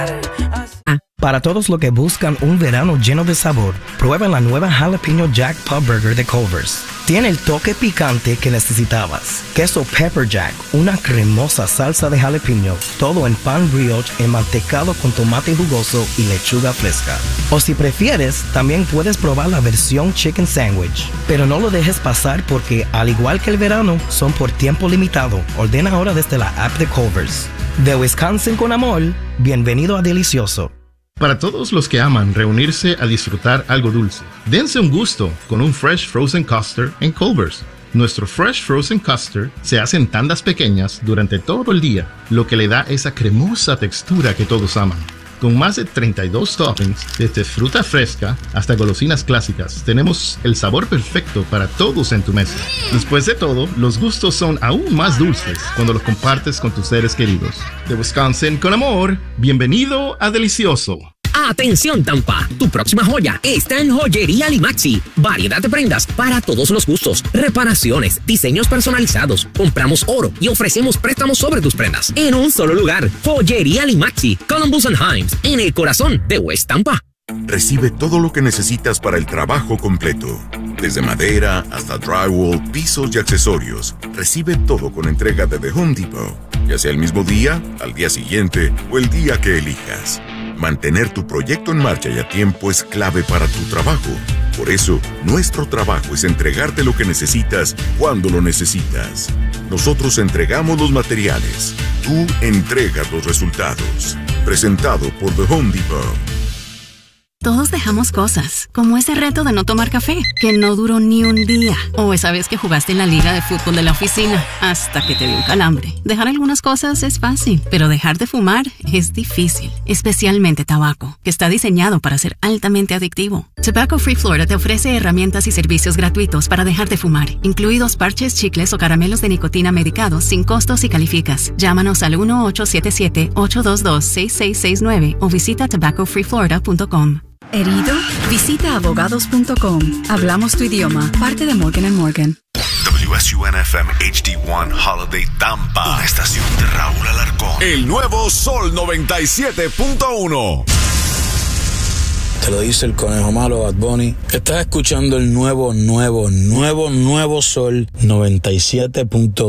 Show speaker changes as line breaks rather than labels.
Para todos los que buscan un verano lleno de sabor, prueben la nueva Jalapeno Jack Pub Burger de Culver's. Tiene el toque picante que necesitabas. Queso Pepper Jack, una cremosa salsa de jalapeño, todo en pan brioche enmantecado con tomate jugoso y lechuga fresca. O si prefieres, también puedes probar la versión Chicken Sandwich. Pero no lo dejes pasar porque, al igual que el verano, son por tiempo limitado. Ordena ahora desde la app de Culver's. De Wisconsin con amor, bienvenido a Delicioso.
Para todos los que aman reunirse a disfrutar algo dulce, dense un gusto con un Fresh Frozen Custard en Culver's. Nuestro Fresh Frozen Custard se hace en tandas pequeñas durante todo el día, lo que le da esa cremosa textura que todos aman. Con más de 32 toppings, desde fruta fresca hasta golosinas clásicas, tenemos el sabor perfecto para todos en tu mesa. Después de todo, los gustos son aún más dulces cuando los compartes con tus seres queridos. De Wisconsin con amor, bienvenido a Delicioso.
Atención Tampa, tu próxima joya está en Joyería Limaxi. Variedad de prendas para todos los gustos, reparaciones, diseños personalizados. Compramos oro y ofrecemos préstamos sobre tus prendas en un solo lugar. Joyería Limaxi, Columbus and Himes, en el corazón de West Tampa.
Recibe todo lo que necesitas para el trabajo completo. Desde madera hasta drywall, pisos y accesorios. Recibe todo con entrega de The Home Depot. Ya sea el mismo día, al día siguiente o el día que elijas. Mantener tu proyecto en marcha y a tiempo es clave para tu trabajo. Por eso, nuestro trabajo es entregarte lo que necesitas cuando lo necesitas. Nosotros entregamos los materiales. Tú entregas los resultados. Presentado por The Home Depot.
Todos dejamos cosas, como ese reto de no tomar café, que no duró ni un día. O esa vez que jugaste en la liga de fútbol de la oficina, hasta que te dio un calambre. Dejar algunas cosas es fácil, pero dejar de fumar es difícil. Especialmente tabaco, que está diseñado para ser altamente adictivo. Tobacco Free Florida te ofrece herramientas y servicios gratuitos para dejar de fumar, incluidos parches, chicles o caramelos de nicotina medicados sin costos si calificas. Llámanos al 1-877-822-6669 o visita tobaccofreeflorida.com.
¿Herido? Visita abogados.com. Hablamos tu idioma. Parte de Morgan & Morgan.
WSUN-FM HD1 Holiday Tampa. Una estación de Raúl Alarcón.
El nuevo Sol 97.1.
Te lo dice el conejo malo Bad Bunny. Estás escuchando el nuevo Sol 97.1.